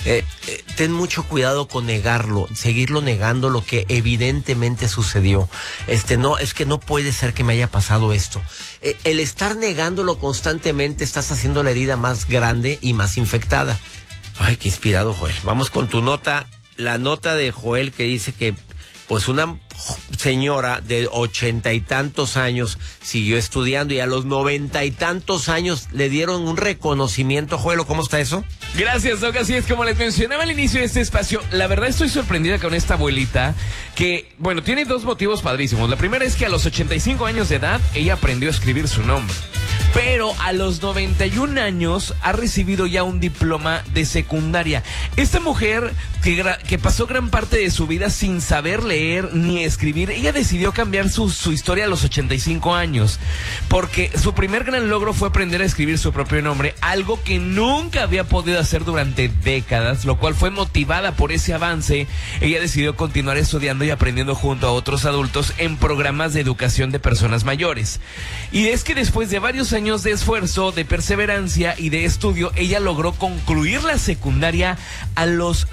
Ten mucho cuidado con negarlo, seguirlo negando lo que evidentemente sucedió. No, es que no puede ser que me haya pasado esto. El estar negándolo constantemente, estás haciendo la herida más grande y más infectada. Ay, qué inspirado, Joel. Vamos con tu nota, la nota de Joel, que dice que pues una señora de 80 y tantos años siguió estudiando y a los 90 y tantos años le dieron un reconocimiento. Joel, ¿cómo está eso? Gracias, Doc. Así es, como les mencionaba al inicio de este espacio, la verdad estoy sorprendida con esta abuelita que, bueno, tiene dos motivos padrísimos. La primera es que a los 85 años de edad ella aprendió a escribir su nombre. Pero a los 91 años ha recibido ya un diploma de secundaria. Esta mujer que pasó gran parte de su vida sin saber leer ni escribir, ella decidió cambiar su historia a los 85 años. Porque su primer gran logro fue aprender a escribir su propio nombre, algo que nunca había podido hacer durante décadas, lo cual fue motivada por ese avance. Ella decidió continuar estudiando y aprendiendo junto a otros adultos en programas de educación de personas mayores. Y es que después de varios años de esfuerzo, de perseverancia y de estudio, ella logró concluir la secundaria a los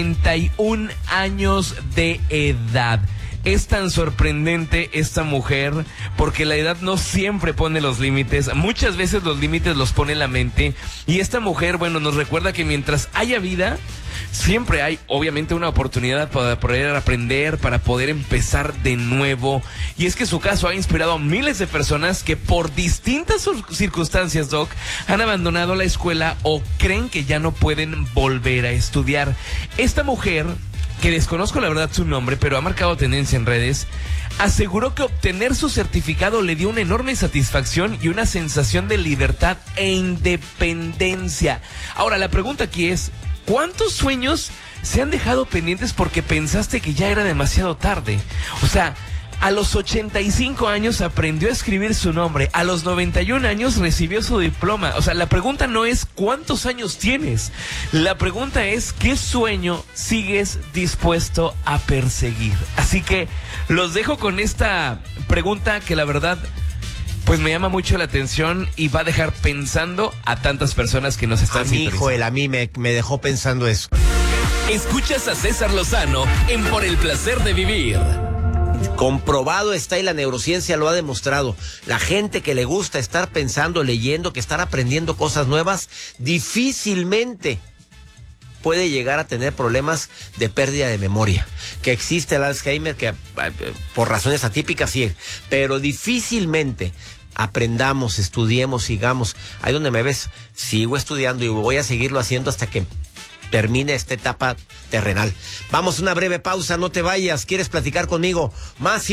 91 años de edad. Es tan sorprendente esta mujer porque la edad no siempre pone los límites, muchas veces los límites los pone la mente, y esta mujer, bueno, nos recuerda que mientras haya vida, siempre hay obviamente una oportunidad para poder aprender, para poder empezar de nuevo. Y es que su caso ha inspirado a miles de personas que por distintas circunstancias, Doc, han abandonado la escuela o creen que ya no pueden volver a estudiar. Esta mujer, que desconozco la verdad su nombre, pero ha marcado tendencia en redes, aseguró que obtener su certificado le dio una enorme satisfacción y una sensación de libertad e independencia. Ahora, la pregunta aquí es, ¿cuántos sueños se han dejado pendientes porque pensaste que ya era demasiado tarde? O sea, a los 85 años aprendió a escribir su nombre. A los 91 años recibió su diploma. O sea, la pregunta no es ¿cuántos años tienes? La pregunta es ¿qué sueño sigues dispuesto a perseguir? Así que los dejo con esta pregunta que la verdad pues me llama mucho la atención y va a dejar pensando a tantas personas que nos están sintonizando. Joel, a mí me dejó pensando eso. Escuchas a César Lozano en Por el Placer de Vivir. Comprobado está y la neurociencia lo ha demostrado. La gente que le gusta estar pensando, leyendo, que estar aprendiendo cosas nuevas, difícilmente puede llegar a tener problemas de pérdida de memoria. Que existe el Alzheimer, que por razones atípicas sí, pero difícilmente aprendamos, estudiemos, sigamos. Ahí donde me ves, sigo estudiando y voy a seguirlo haciendo hasta que termine esta etapa terrenal. Vamos a una breve pausa, no te vayas. ¿Quieres platicar conmigo? Más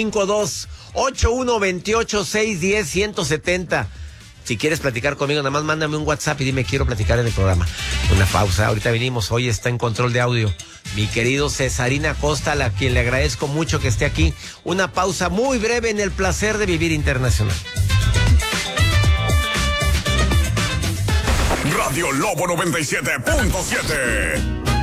52-8128-610-170. Si quieres platicar conmigo, nada más mándame un WhatsApp y dime quiero platicar en el programa. Una pausa, ahorita venimos. Hoy está en control de audio mi querido Cesarina Costa, a quien le agradezco mucho que esté aquí. Una pausa muy breve en el Placer de Vivir Internacional. Radio Lobo 97.7.